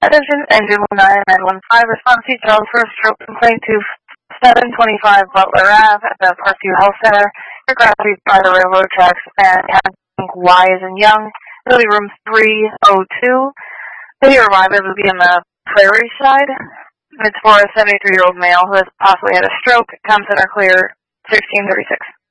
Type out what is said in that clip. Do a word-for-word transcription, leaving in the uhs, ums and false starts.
Attention, engine one nine nine one five, response details for a stroke complaint to seven twenty-five Butler Ave at the Parkview Health Center. Your gravity by the railroad tracks and cabin Y is in Young. It'll be room three oh two. The arrival will be on the Prairie side. It's for a seventy-three-year-old male who has possibly had a stroke. Comes in our clear sixteen thirty-six.